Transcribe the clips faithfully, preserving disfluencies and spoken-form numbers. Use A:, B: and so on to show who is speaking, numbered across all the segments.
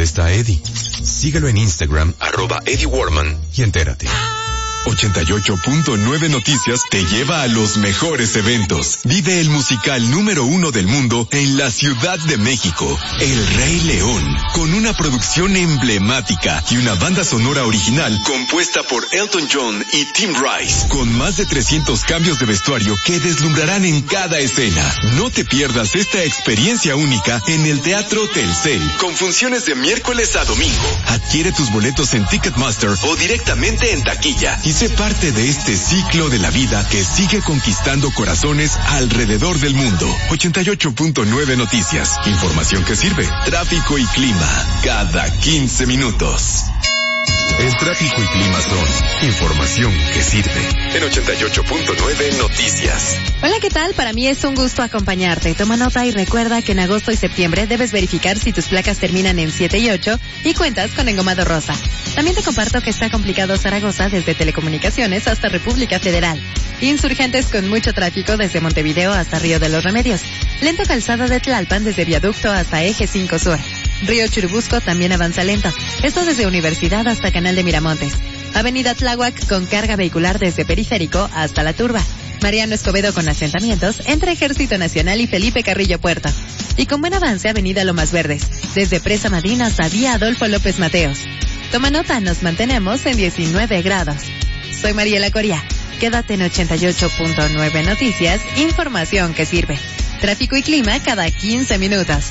A: está Eddie? Síguelo en Instagram, arroba Eddie Warman, y entérate.
B: ochenta y ocho punto nueve Noticias te lleva a los mejores eventos. Vive el musical número uno del mundo en la Ciudad de México, El Rey León, con una producción emblemática y una banda sonora original compuesta por Elton John y Tim Rice, con más de trescientos cambios de vestuario que deslumbrarán en cada escena. No te pierdas esta experiencia única en el Teatro Telcel, con funciones de miércoles a domingo. Adquiere tus boletos en Ticketmaster o directamente en taquilla y sé parte de este ciclo de la vida que sigue conquistando corazones alrededor del mundo. ochenta y ocho punto nueve Noticias. Información que sirve. Tráfico y clima. Cada quince minutos.
A: El tráfico y clima son información que sirve.
B: En ochenta y ocho punto nueve Noticias.
C: Hola, ¿qué tal? Para mí es un gusto acompañarte. Toma nota y recuerda que en agosto y septiembre debes verificar si tus placas terminan en siete y ocho y cuentas con engomado rosa. También te comparto que está complicado Zaragoza desde Telecomunicaciones hasta República Federal. Insurgentes con mucho tráfico desde Montevideo hasta Río de los Remedios. Lento calzada de Tlalpan desde Viaducto hasta Eje cinco Sur. Río Churubusco también avanza lento. Esto desde Universidad hasta Canal de Miramontes. Avenida Tláhuac con carga vehicular desde Periférico hasta La Turba. Mariano Escobedo con asentamientos entre Ejército Nacional y Felipe Carrillo Puerto. Y con buen avance Avenida Lomas Verdes, desde Presa Madina hasta Vía Adolfo López Mateos. Toma nota, nos mantenemos en diecinueve grados. Soy Mariela Coria. Quédate en ochenta y ocho punto nueve Noticias, información que sirve. Tráfico y clima cada quince minutos.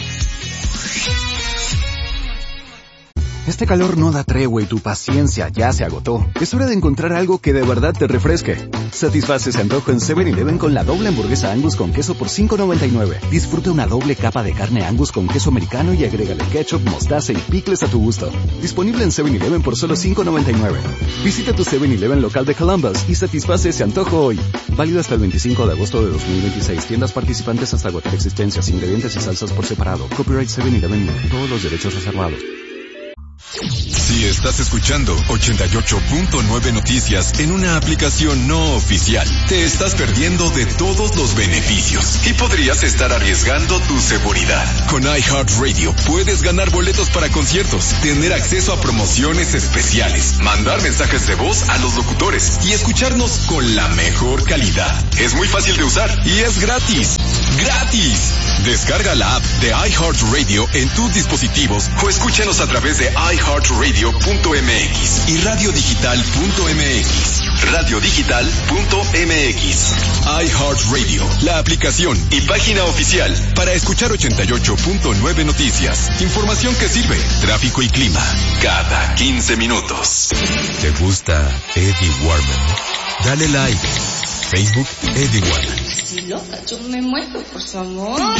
D: Este calor no da tregua y tu paciencia ya se agotó. Es hora de encontrar algo que de verdad te refresque. Satisface ese antojo en seven eleven con la doble hamburguesa Angus con queso por cinco noventa y nueve. Disfruta una doble capa de carne Angus con queso americano y agrégale ketchup, mostaza y picles a tu gusto. Disponible en seven eleven por solo cinco noventa y nueve. Visita tu seven eleven local de Columbus y satisface ese antojo hoy. Válido hasta el veinticinco de agosto de dos mil veintiséis. Tiendas participantes hasta agotar existencias, ingredientes y salsas por separado. Copyright seven eleven. Todos los derechos reservados.
B: Si estás escuchando ochenta y ocho punto nueve Noticias en una aplicación no oficial, te estás perdiendo de todos los beneficios y podrías estar arriesgando tu seguridad. Con iHeartRadio puedes ganar boletos para conciertos, tener acceso a promociones especiales, mandar mensajes de voz a los locutores y escucharnos con la mejor calidad. Es muy fácil de usar y es gratis. ¡Gratis! Descarga la app de iHeartRadio en tus dispositivos o escúchanos a través de iHeartRadio punto m x y radiodigital punto m x. radiodigital punto m x. iHeartRadio, la aplicación y página oficial para escuchar ochenta y ocho punto nueve Noticias. Información que sirve. Tráfico y clima cada quince minutos.
A: ¿Te gusta Eddie Warman? Dale like. Facebook Eddie Warman.
E: Si loca, yo me muero, por favor.